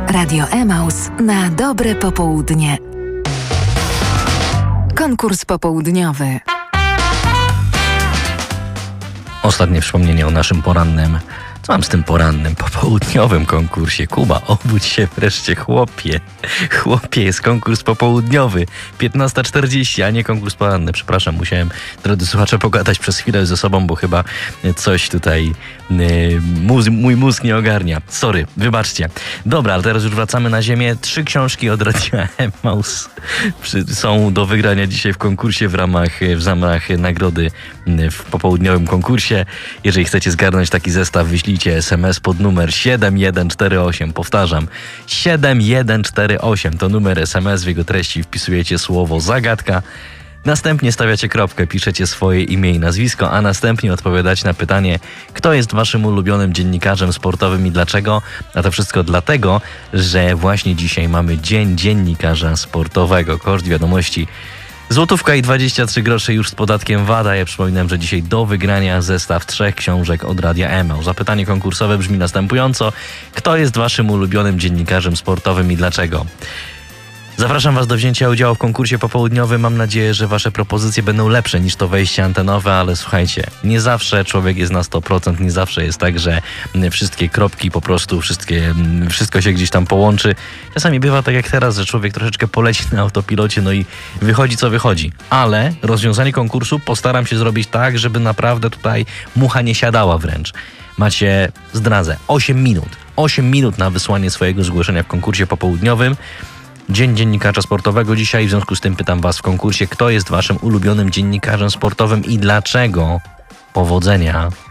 Radio Emaus na dobre popołudnie. Konkurs popołudniowy. Ostatnie wspomnienie o naszym porannym, co mam z tym porannym, popołudniowym konkursie. Kuba, obudź się wreszcie, chłopie. Chłopie, jest konkurs popołudniowy. 15:40, a nie konkurs poranny. Przepraszam, musiałem, drodzy słuchacze, pogadać przez chwilę ze sobą, bo chyba coś tutaj mój mózg nie ogarnia. Sorry, wybaczcie. Dobra, ale teraz już wracamy na ziemię. 3 książki od Radia Emaus są do wygrania dzisiaj w konkursie w ramach nagrody w popołudniowym konkursie. Jeżeli chcecie zgarnąć taki zestaw, wyślijcie SMS pod numer 7148. Powtarzam, 7148 to numer SMS, w jego treści wpisujecie słowo zagadka. Następnie stawiacie kropkę, piszecie swoje imię i nazwisko, a następnie odpowiadacie na pytanie, kto jest waszym ulubionym dziennikarzem sportowym i dlaczego. A to wszystko dlatego, że właśnie dzisiaj mamy Dzień Dziennikarza Sportowego. Koszt wiadomości złotówka i 23 grosze już z podatkiem VAT. Ja przypominam, że dzisiaj do wygrania zestaw 3 książek od Radia Emaus. Zapytanie konkursowe brzmi następująco. Kto jest waszym ulubionym dziennikarzem sportowym i dlaczego? Zapraszam was do wzięcia udziału w konkursie popołudniowym. Mam nadzieję, że wasze propozycje będą lepsze niż to wejście antenowe, ale słuchajcie, nie zawsze człowiek jest na 100%, nie zawsze jest tak, że wszystkie kropki po prostu, wszystko się gdzieś tam połączy. Czasami bywa tak jak teraz, że człowiek troszeczkę poleci na autopilocie, no i wychodzi co wychodzi. Ale rozwiązanie konkursu postaram się zrobić tak, żeby naprawdę tutaj mucha nie siadała wręcz. Macie, zdradzę, 8 minut. 8 minut na wysłanie swojego zgłoszenia w konkursie popołudniowym. Dzień Dziennikarza Sportowego dzisiaj, w związku z tym pytam was w konkursie, kto jest waszym ulubionym dziennikarzem sportowym i dlaczego? Powodzenia!